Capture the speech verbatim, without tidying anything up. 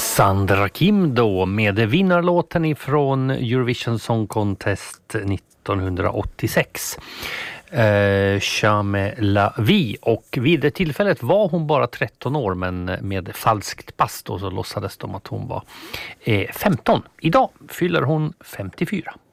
Sandra Kim då med vinnarlåten ifrån Eurovision Song Contest nittonhundraåttiosex. Eh, Jamais la vie, och vid det tillfället var hon bara tretton år, men med falskt pass då så låtsades de att hon var eh, femton. Idag fyller hon femtiofyra.